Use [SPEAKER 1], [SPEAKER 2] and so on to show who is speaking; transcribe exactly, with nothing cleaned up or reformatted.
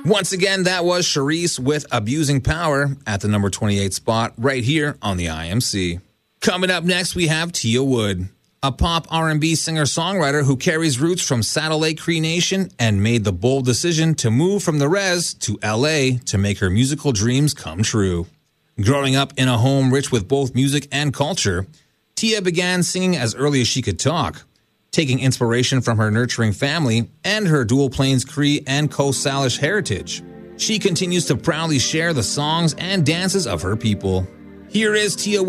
[SPEAKER 1] Once again, that was Charisse with Abusing Power at the number twenty-eight spot right here on the I M C. Coming up next, we have Tia Wood, a pop R and B singer-songwriter who carries roots from Satellite Cree Nation and made the bold decision to move from the Res to L A to make her musical dreams come true. Growing up in a home rich with both music and culture, Tia began singing as early as she could talk, taking inspiration from her nurturing family and her dual Plains Cree and Coast Salish heritage. She continues to proudly share the songs and dances of her people. Here is Tia Wood